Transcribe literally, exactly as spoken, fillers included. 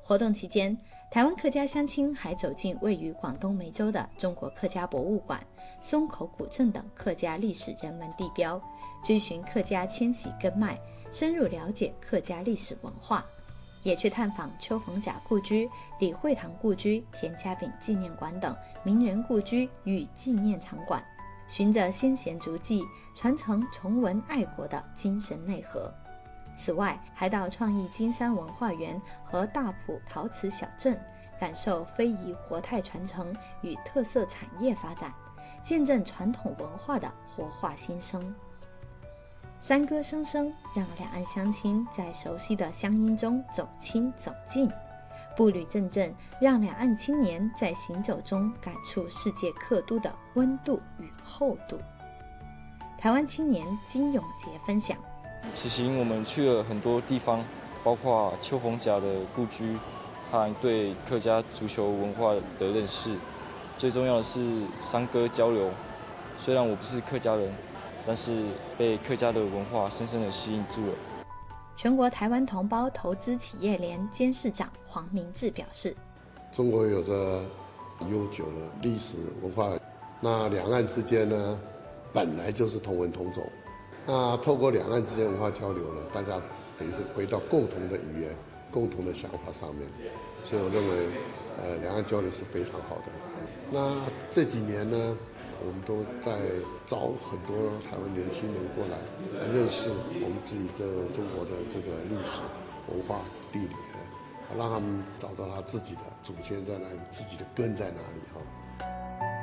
活动期间，台湾客家乡亲还走进位于广东梅州的中国客家博物馆、松口古镇等客家历史人文地标，追寻客家迁徙根脉，深入了解客家历史文化。也去探访丘逢甲故居、李惠堂故居、田家炳纪念馆等名人故居与纪念场馆，循着先贤足迹，传承崇文爱国的精神内核。此外，还到创意金山文化园和大埔陶瓷小镇，感受非遗活态传承与特色产业发展，见证传统文化的活化新生。山歌声声，让两岸乡亲在熟悉的乡音中走亲走近；步履阵阵，让两岸青年在行走中感触世界客都的温度与厚度。台湾青年金永杰分享： 此行我们去了很多地方，包括丘逢甲的故居和对客家足球文化的认识。最重要的是山歌交流。虽然我不是客家人，但是被客家的文化深深地吸引住了。 全国台湾同胞投资企业联监事长黄明志表示： 中国有着悠久的历史文化，那两岸之间呢，本来就是同文同种。那透过两岸之间文化交流呢，大家等于是回到共同的语言、共同的想法上面，所以我认为，呃，两岸交流是非常好的。那这几年呢，我们都在找很多台湾年轻人过来，来认识我们自己这中国的这个历史、文化、地理，让他们找到他自己的祖先在哪里，自己的根在哪里哈。